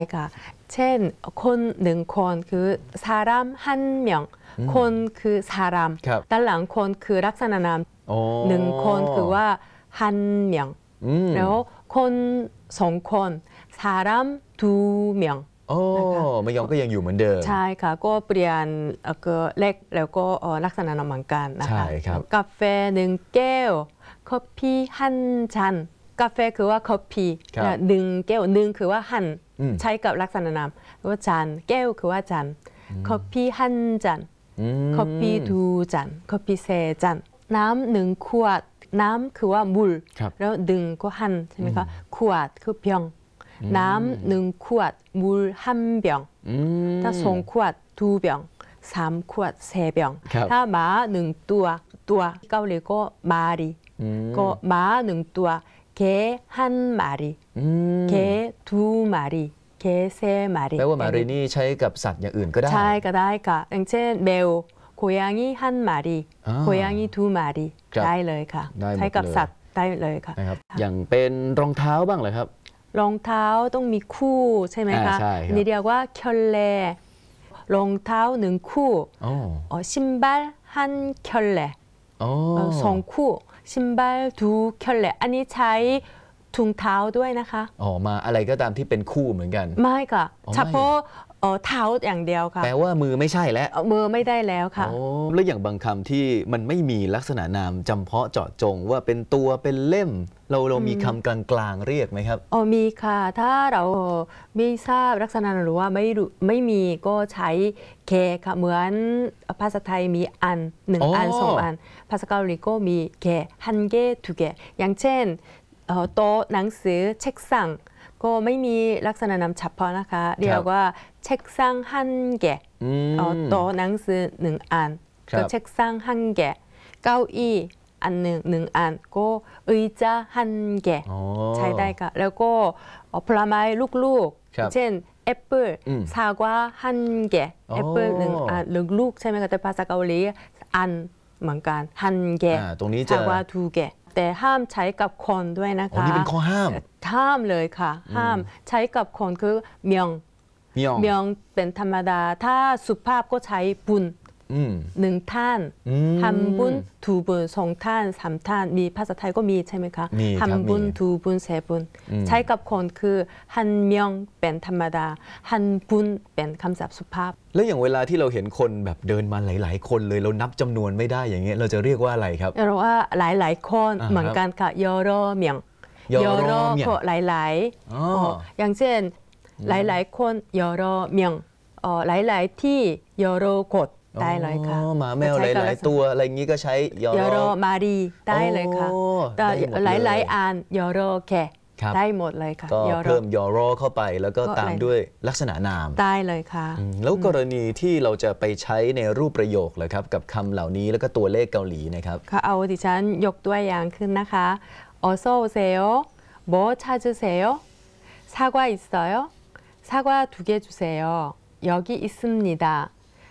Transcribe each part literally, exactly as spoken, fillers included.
ค่ะเช่นคนหนึ่งคนคือซารามฮันเมียงคนคือซารามด้านหลังคนคือลักษณะนามหนึ่งคนคือว่าฮันเมียงแล้วคนสองคนซารามดูเมียงโอ้ไม่ยอมก็ยังอยู่เหมือนเดิมใช่ค่ะก็เปลี่ยนก็เล็กแล้วก็ลักษณะนามเหมือนกันนะคะกาแฟหนึ่งแก้วคอฟฟี่ฮันชันกาแฟคือว่าคอฟฟี่หนึ่งแก้วหนึ่งคือว่าฮันใช้กับลักษณะนามว่าจานแก้วคือว่าจานคอฟฟี่ฮันจานคอฟฟี่ดูจานคอฟฟี่เซจานน้ำหนึ่งขวดน้ำคือว่ามูลแล้วดึงก็ฮันใช่ไหมคะขวดคือเพียงน้ำหนึ่งขวดมูลฮันเบียงถ้าสองขวดดูเบียงสามขวดเซเบียงถ้าหมาหนึ่งตัวตัวเกาหลีก็มารีก็หมาหนึ่งตัวเกฮันมารีเกทูมารีเกเซมารีแปลว่ามารีนี่ใช้กับสัตว์อย่างอื่นก็ได้ใช่ก็ได้ค่ะอย่างเช่นแมวโคยางิฮันมารีโคยางิทูมารีได้เลยค่ะใช้กับสัตว์ได้เลยค่ะอย่างเป็นรองเท้าบ้างเลยครับรองเท้าต้องมีคู่ใช่ไหมคะนี่เรียกว่าเคิลเล่รองเท้าหนึ่งคู่ชิมบัลฮันเคิลเล่สองคู่ชิมบัลดูเคิลเล่อันนี้ใช้ถุงเท้าด้วยนะคะอ๋อมาอะไรก็ตามที่เป็นคู่เหมือนกันไม่ค่ะเฉพาะเท้าอย่างเดียวค่ะแปลว่ามือไม่ใช่แล้วมือไม่ได้แล้วค่ะแล้วอย่างบางคำที่มันไม่มีลักษณะนามจำเพาะเจาะจงว่าเป็นตัวเป็นเล่มเราเรามีคำกลางๆเรียกไหมครับอ๋อมีค่ะถ้าเราไม่ทราบลักษณะหรือว่าไม่ไม่มีก็ใช้เคค่ะเหมือนภาษาไทยมีอันหนึ่งอันสองอันภาษาเกาหลีก็มีเคฮันเกทุเกอย่างเช่นโต๊ะหนังสือเช็คสั่งก็ไม่มีลักษณะนามเฉพาะนะคะเรียกว่าเช็คสั่งฮันเกโต๊ะหนังสือหนึ่งอันก็เช็คสั่งฮันเกเก้าอี้อันหนึ่งหนึ่งอันก็의자ฮันเกใช้ได้ค่ะแล้วก็ผลไม้ลูกๆเช่นแอปเปิลซากวาฮันเกแอปเปิลหนึ่งอันหนึ่งลูกใช่ไหมคะแต่ภาษาเกาหลีอันเหมือนกันฮันเกซากวาทูเกแต่ห้ามใช้กับคนด้วยนะคะอ๋อนี่เป็นข้อห้ามห้ามเลยค่ะห้ามใช้กับคนคือเมียงเมียงเป็นธรรมดาถ้าสุภาพก็ใช้บุญหนึ่งท่านทำบุญทูบุญสองท่านสามท่านมีภาษาไทยก็มีใช่ไหมคะทำบุญทูบุญเสบุญใช้กับคนคือฮันเมียงเป็นธรรมดาฮันบุญเป็นคำศัพท์สุภาพแล้วอย่างเวลาที่เราเห็นคนแบบเดินมาหลายๆคนเลยเรานับจำนวนไม่ได้อย่างเงี้ยเราจะเรียกว่าอะไรครับเราว่าหลายๆคนเหมือนกันค่ะยอรอเมียงยอรอก็หลายๆอย่างเช่นหลายๆคนยอรอเมียงหลายๆที่ยอรอกดได้เลยค่ะหมาแมวหลายๆตัวอะไรอย่างนี้ก็ใช้ยอรอมารีได้เลยค่ะแต่หลายๆอันยอรอแค่ได้หมดเลยค่ะก็เพิ่มยอรอเข้าไปแล้วก็ตามด้วยลักษณะนามได้เลยค่ะแล้วกรณีที่เราจะไปใช้ในรูปประโยคเลยครับกับคำเหล่านี้แล้วก็ตัวเลขเกาหลีนะครับค่ะเอาดิฉันยกตัวอย่างขึ้นนะคะออโซเซโอโบชาจูเซโอซากวาอิสโอซากวาทุเกจูเซโอยอกิอิสมนิดา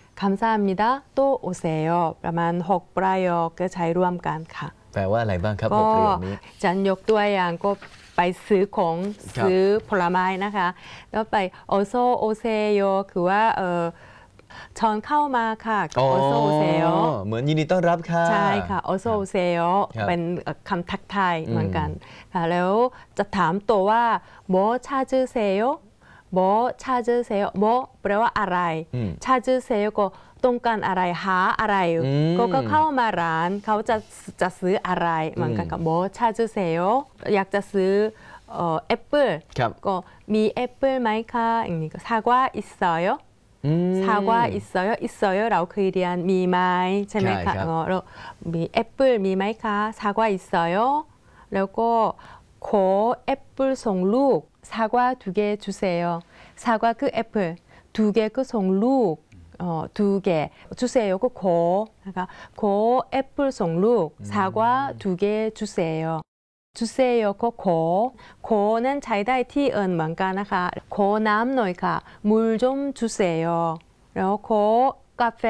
감사합니다 또 오세요ประมาณหกประโยคก็ใช้ร่วมกันค่ะแปลว่าอะไรบ้างครับหกประโยคนี้จันยกตัวอย่างก็ไปซื้อของซื้อผลไม้นะคะแล้วไปโอโซโอเซโยคือว่าเออชอนเข้ามาค่ะโอโซโอเซโยเหมือนยินดีต้อนรับค่ะใช่ค่ะโอโซโอเซโยเป็นคำทักทายเหมือนกันค่ะแล้วจะถามตัวว่าโมชาจือเซโยโบชาจือเซโยโบแปลว่าอะไรชาจือเซโยก็ต้องการอะไรหาอะไรก็ก็เข้ามาร้านเขาจะจะซื้ออะไรเหมือนกันกับโบชาจือเซโยอยากจะซื้อแอปเปิลก็มีแอปเปิลไหมคะอย่างนี้ก็ซากวาอิสโยซากวาอิสโยอิสโยเราเคยเรียนมีไหมใช่ไหมคะเรามีแอปเปิลมีไหมคะซากวาอิสโยแล้วก็ขอแอปเปิลส่งลูก사과 두 개 주세요. 사과 그 애플 두 개 그 송룩 어, 두 개 주세요. 그 고 그러니까 고 애플 송룩 사과 두 개 주세요. 주세요. 그 고 고는 자이다이 티은 뭔가 나가 고 남노이가 물 좀 주세요. 그리고 고 카페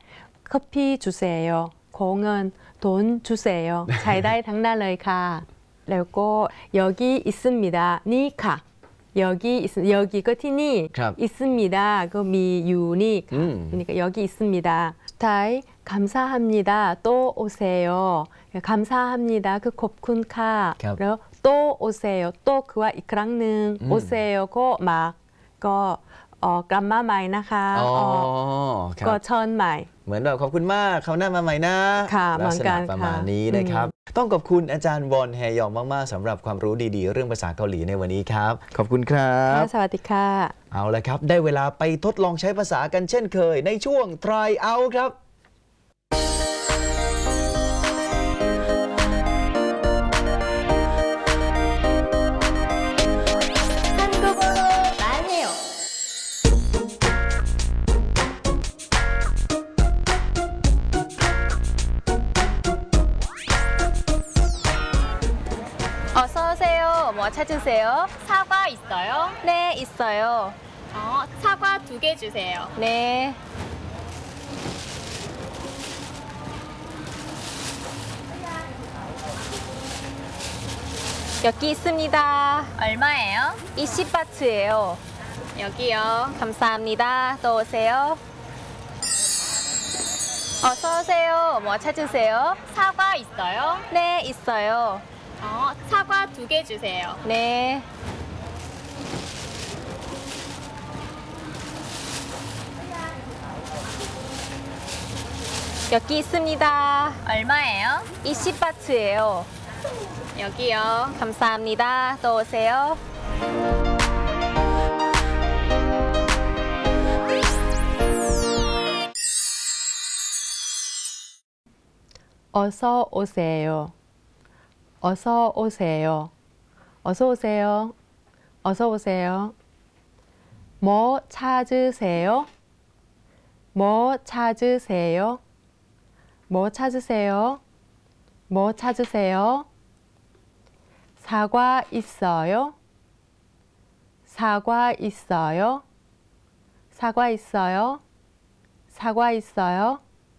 커피 주세요. 공은 돈 주세요. 자이다이 당날레이가แล้วก็여기 있습니다. นี่ค่ะ 여기 있, 여기 그 티니 ครับ 있습니다. 그 미유니 음. 그러니까 여기 있습니다. 스타일 감사합니다. 또 오세요. 감사합니다. 그 곱쿤카. ครับ 그리고 또 오세요. 또 그와อีกครั้งหนึ่งอืม 오세요. 그 막ก็เอ่อกลับมาใหม่นะคะอ๋อเอ่อครัก็บเชิญใหม่เหมือนแบบขอบคุณมากคราวหน้ามาใหม่นะค่ะลักษเหมือนกัณะนประมาณค่ะนี้นะครับ ต้องขอบคุณอาจารย์วอนแฮยองมาก ๆสำหรับความรู้ดี ๆ เรื่องภาษาเกาหลีในวันนี้ครับ ขอบคุณครับค่ะสวัสดีค่ะเอาละครับ ได้เวลาไปทดลองใช้ภาษากันเช่นเคย ในช่วง try out ครับ 한국어로 말해요. 어서 오세요. 뭐 찾으세요? 사과 있어요? 네, 있어요. 어, 사과 두 개 주세요. 네. 여기 있습니다. 얼마예요? 이십 바트예요. 여기요. 감사합니다. 또 오세요. 어서 오세요. 뭐 찾으세요? 사과 있어요? 네, 있어요. 어, 사과 두 개 주세요. 네. 여기 있습니다. 얼마예요? 이십 바트예요. 여기요. 감사합니다. 또 오세요. 어서 오세요. 어서 오세요. 어서 오세요. 어서 오세요. 뭐 찾으세요? 뭐 찾으세요? 뭐 찾으세요? 뭐 찾으세요? 사과 있어요? 사과 있어요? 사과 있어요? 사과 있어요?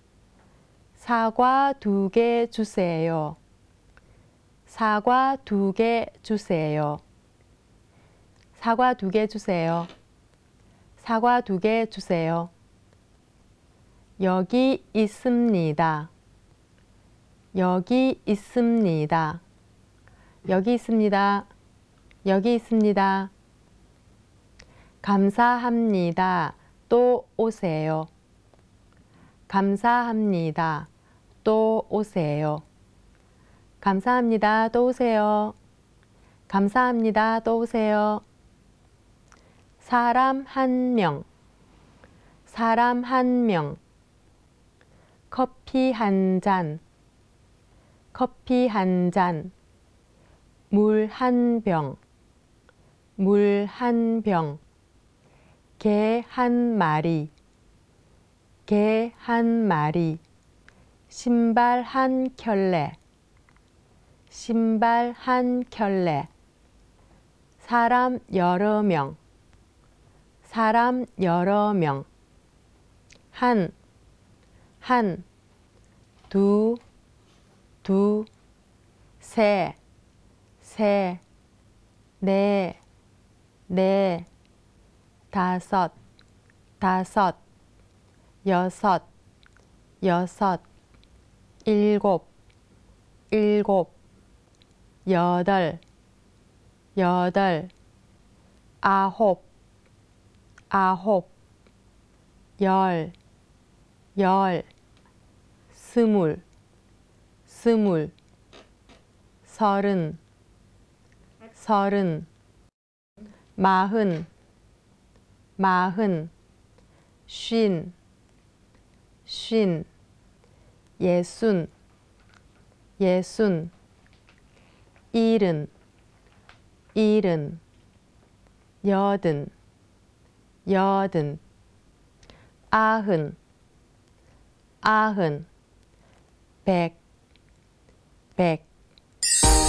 사과 두 개 주세요. 사과 두 개 주세요. 사과 두 개 주세요. 사과 두 개 주세요. 여기 있습니다. 여기 있습니다. 여기 있습니다. 여기 있습니다. 감사합니다. 또 오세요. 감사합니다. 또 오세요. 감사합니다. 또 오세요. 감사합니다. 또 오세요. 사람 한 명. 사람 한 명. 커피 한 잔. 커피 한 잔. 물 한 병. 물 한 병. 개 한 마리. 개 한 마리. 신발 한 켤레. 신발 한 켤레. 사람 여러 명. 사람 여러 명. 한, 한, 두, 두, 세, 세, 네, 네, 다섯, 다섯, 여섯, 여섯, 일곱, 일곱, 여덟, 여덟, 아홉, 아홉, 열, 열, 스물, 스물, 서른, 서른, 마흔, 마흔, 쉰, 쉰, 예순, 예순, 일흔, 일흔, 여든, 여든, 아흔, 아흔, 백, 백,